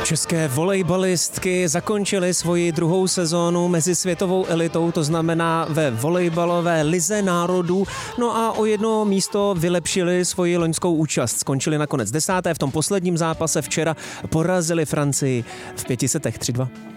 České volejbalistky zakončily svoji druhou sezónu mezi světovou elitou, to znamená ve volejbalové lize národů. No a o jedno místo vylepšili svoji loňskou účast. Skončili nakonec 10. v tom posledním zápase včera, porazili Francii v 5 setech 3-2.